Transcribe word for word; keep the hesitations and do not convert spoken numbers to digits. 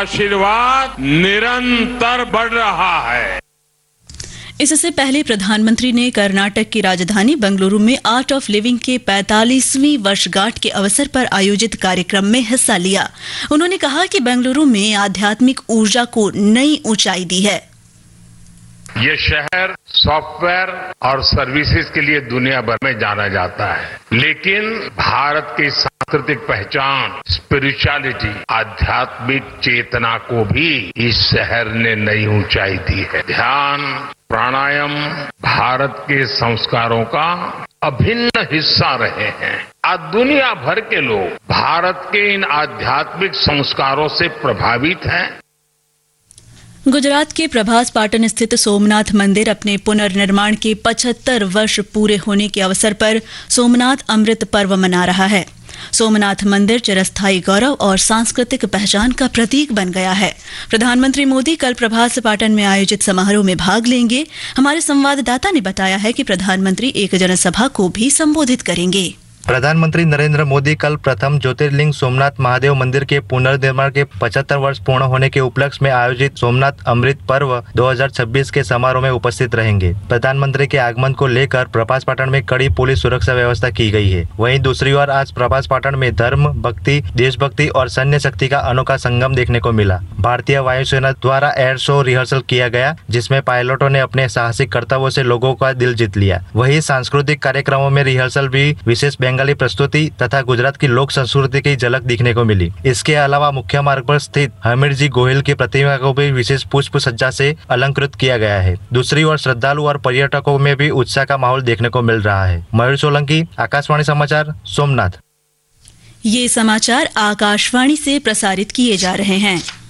आशीर्वाद निरंतर बढ़ रहा है। इससे पहले प्रधानमंत्री ने कर्नाटक की राजधानी बेंगलुरु में आर्ट ऑफ लिविंग के पैंतालीसवीं वर्षगांठ के अवसर पर आयोजित कार्यक्रम में हिस्सा लिया। उन्होंने कहा कि बेंगलुरु में आध्यात्मिक ऊर्जा को नई ऊंचाई दी है। ये शहर सॉफ्टवेयर और सर्विसेज के लिए दुनिया भर में जाना जाता है, लेकिन भारत की सांस्कृतिक पहचान, स्पिरिचुअलिटी, आध्यात्मिक चेतना को भी इस शहर ने नई ऊंचाई दी है। ध्यान, प्राणायाम भारत के संस्कारों का अभिन्न हिस्सा रहे हैं। आज दुनिया भर के लोग भारत के इन आध्यात्मिक संस्कारों से प्रभावित हैं। गुजरात के प्रभास पाटन स्थित सोमनाथ मंदिर अपने पुनर्निर्माण के पचहत्तर वर्ष पूरे होने के अवसर पर सोमनाथ अमृत पर्व मना रहा है। सोमनाथ मंदिर चिरस्थायी गौरव और सांस्कृतिक पहचान का प्रतीक बन गया है। प्रधानमंत्री मोदी कल प्रभास पाटन में आयोजित समारोह में भाग लेंगे। हमारे संवाददाता ने बताया है कि प्रधानमंत्री एक जनसभा को भी संबोधित करेंगे। प्रधानमंत्री नरेंद्र मोदी कल प्रथम ज्योतिर्लिंग सोमनाथ महादेव मंदिर के पुनर्निर्माण के पचहत्तर वर्ष पूर्ण होने के उपलक्ष्य में आयोजित सोमनाथ अमृत पर्व दो हज़ार छब्बीस के समारोह में उपस्थित रहेंगे। प्रधानमंत्री के आगमन को लेकर प्रभास पाटन में कड़ी पुलिस सुरक्षा व्यवस्था की गई है। वहीं दूसरी ओर आज प्रभास पाटन में धर्म, भक्ति, देशभक्ति और सैन्य शक्ति का अनोखा संगम देखने को मिला। भारतीय वायुसेना द्वारा एयर शो रिहर्सल किया गया, जिसमें पायलटों ने अपने साहसिक कर्तव्यों से लोगों का दिल जीत लिया। वहीं सांस्कृतिक कार्यक्रमों में रिहर्सल भी विशेष बंगाली प्रस्तुति तथा गुजरात की लोक संस्कृति की झलक दिखने को मिली। इसके अलावा मुख्य मार्ग पर स्थित हमीरजी गोहिल की प्रतिमा को भी विशेष पुष्प सज्जा से अलंकृत किया गया है। दूसरी ओर श्रद्धालु और पर्यटकों में भी उत्साह का माहौल देखने को मिल रहा है। मयूर सोलंकी, आकाशवाणी समाचार, सोमनाथ। ये समाचार आकाशवाणी से प्रसारित किए जा रहे हैं।